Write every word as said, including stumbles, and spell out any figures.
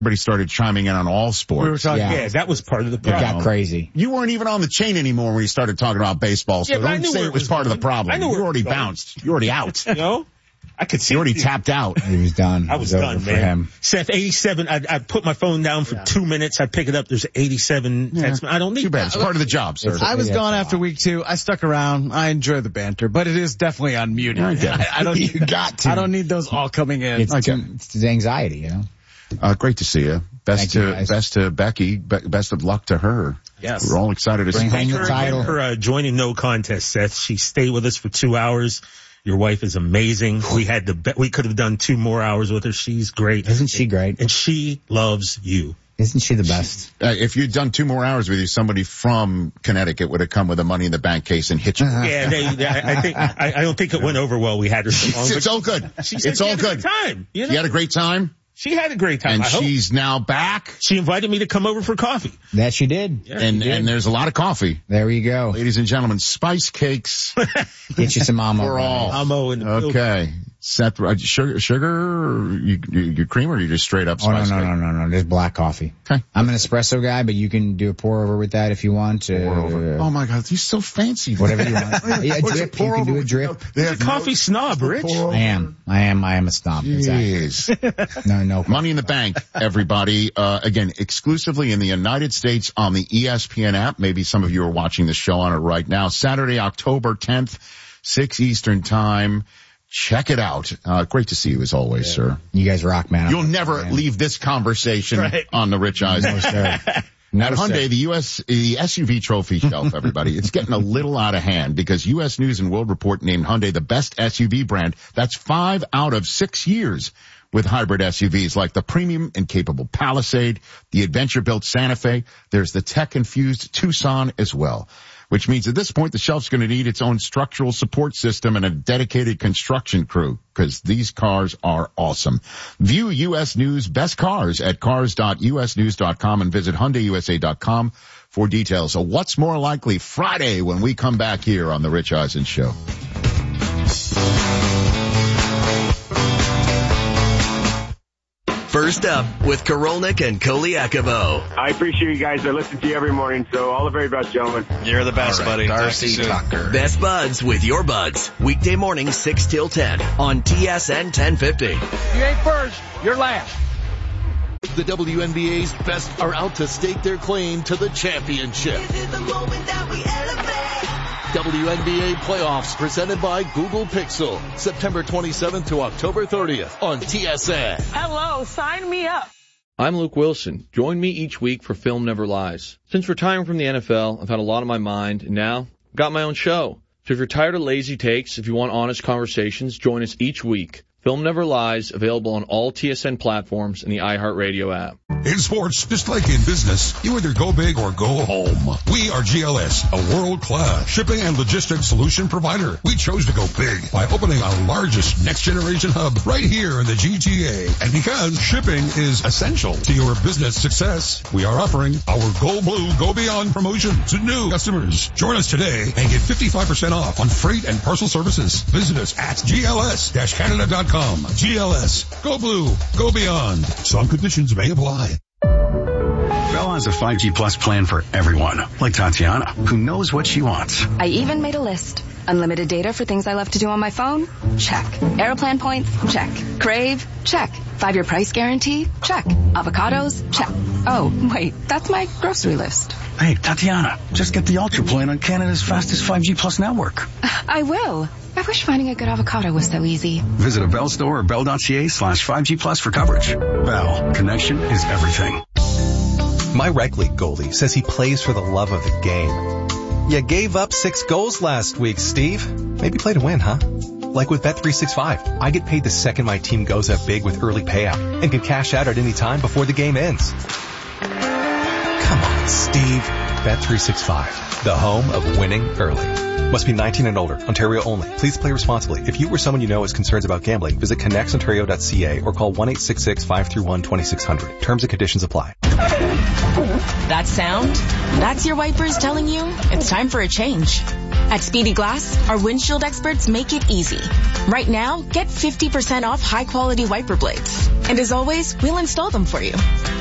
everybody started chiming in on all sports. We were talking, Yeah. yeah, that was part of the It problem. got crazy. You weren't even on the chain anymore when you started talking about baseball, so Yeah, but I don't knew say where it was it was part of the going. problem. I knew You where it already was going. bounced. You already out. You know? I could see You already it. tapped out. He was done. I was It done, over man. for him. Seth, eighty-seven, I, I put my phone down for two minutes. I pick it up. There's eighty-seven text. I don't need Too bad. that. It's part of the job, sir. It's- I was Yeah, gone that's a after lot. week two. I stuck around. I enjoy the banter, but it is definitely unmuted. I get it. I, I don't. You got to. I don't need those all coming in. It's, Okay. too, it's the anxiety, you know. Uh, great to see you. Best Thank you, to guys. best to Becky. Be- best of luck to her. Yes. We're all excited to see Bring home her. the title. For uh, joining No Contest, Seth. She stayed with us for two hours. Your wife is amazing. We had the be- we could have done two more hours with her. She's great. Isn't she great? And she loves you. Isn't she the best? Uh, if you'd done two more hours with you, somebody from Connecticut would have come with a Money in the Bank case and hit you. Yeah, they, they, I I think I, I don't think it went over well. We had her so long. It's, but it's all good. she said It's she all had a good. great time. You know? She had a great time, She had a great time. and I hope. she's now back. She invited me to come over for coffee. That she did. Yeah, and she did. and there's a lot of coffee, There you go. ladies and gentlemen. Spice cakes Get you some mama. for all. Amo and Okay, Seth, uh, sugar, sugar, or you, you, you cream, or you just straight up Oh, no, spice no, cake? no, no, no. There's black coffee. Okay. I'm an espresso guy, but you can do a pour over with that if you want. Uh, Pour over. Oh my God, he's so fancy. Whatever you want. Yeah, a What's drip. it, pour You can do over a with- drip. They He's a have coffee no- snob, Rich. pour over. I am. I am. I am a snob. Exactly. Jeez. No, no. Money in the Bank, everybody. Uh, again, exclusively in the United States on the E S P N app. Maybe some of you are watching the show on it right now. Saturday, October tenth, six Eastern time. Check it out. Uh, great to see you as always, yeah. sir. You guys rock, man. You'll never man. leave this conversation Right. on the Rich Eisen. No, sir. No, At sir. Hyundai, the U S, the S U V trophy shelf, everybody, it's getting a little out of hand because U S News and World Report named Hyundai the best S U V brand. That's five out of six years with hybrid S U Vs like the premium and capable Palisade, the adventure-built Santa Fe. There's the tech-infused Tucson as well, which means at this point the shelf's going to need its own structural support system and a dedicated construction crew because these cars are awesome. View U S News Best Cars at cars dot u s news dot com and visit hyundai u s a dot com for details. So what's more likely Friday when we come back here on the Rich Eisen Show? First up with Korolnik and Koliakovo. I appreciate you guys. I listen to you every morning, so all the very best, gentlemen. You're the best, All right, buddy. Darcy Talk to you soon. Tucker. Best Buds with your buds. Weekday morning, six till ten on T S N ten fifty. You ain't first, you're last. The W N B A's best are out to stake their claim to the championship. W N B A playoffs presented by Google Pixel, September twenty-seventh to October thirtieth on T S N. Hello, sign me up. I'm Luke Wilson. Join me each week for Film Never Lies. Since retiring from the N F L, I've had a lot on my mind, and now I've got my own show. So if you're tired of lazy takes, if you want honest conversations, join us each week. Film Never Lies, available on all T S N platforms and the iHeartRadio app. In sports, just like in business, you either go big or go home. We are G L S, a world-class shipping and logistics solution provider. We chose to go big by opening our largest next-generation hub right here in the G T A. And because shipping is essential to your business success, we are offering our Go Blue, Go Beyond promotion to new customers. Join us today and get fifty-five percent off on freight and parcel services. Visit us at G L S Canada dot com. G L S, Go Blue, Go Beyond. Some conditions may apply. Bell has a five G Plus plan for everyone, like Tatiana, who knows what she wants. I even made a list. Unlimited data for things I love to do on my phone? Check. Aeroplan points? Check. Crave? Check. Five-year price guarantee? Check. Avocados? Check. Oh, wait, that's my grocery list. Hey, Tatiana, just get the Ultra plan on Canada's fastest five G Plus network. I will. I wish finding a good avocado was so easy. Visit a Bell store or bell.ca slash 5G Plus for coverage. Bell, connection is everything. My rec league goalie says he plays for the love of the game. You gave up six goals last week, Steve. Maybe play to win, huh? Like with Bet three sixty-five, I get paid the second my team goes up big with early payout and can cash out at any time before the game ends. Come on, Steve. Bet three sixty-five, the home of winning early. Must be nineteen and older. Ontario only. Please play responsibly. If you or someone you know has concerns about gambling, visit connects ontario dot c a or call one eight six six, five three one, two six zero zero. Terms and conditions apply. That sound? That's your wipers telling you it's time for a change. At Speedy Glass, our windshield experts make it easy. Right now, get fifty percent off high-quality wiper blades. And as always, we'll install them for you.